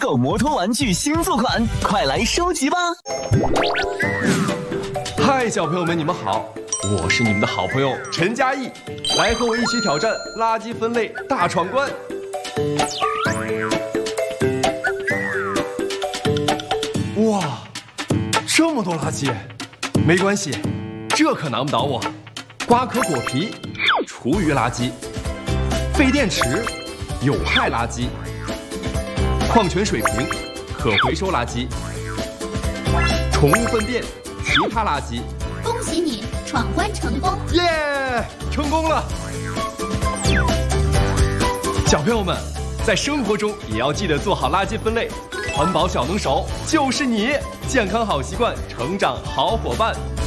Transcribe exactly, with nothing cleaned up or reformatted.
购摩托玩具新作款，快来收集吧！ 嗨，小朋友们，你们好，我是你们的好朋友陈嘉译，来和我一起挑战垃圾分类大闯关。哇，这么多垃圾，没关系，这可难不倒我。瓜壳果皮，厨余垃圾；废电池，有害垃圾；矿泉水瓶，可回收垃圾；宠物粪便，其他垃圾。 恭喜你闯关成功！ 耶，成功了！小朋友们，在生活中也要记得做好垃圾分类，环保小能手就是你，健康好习惯，成长好伙伴。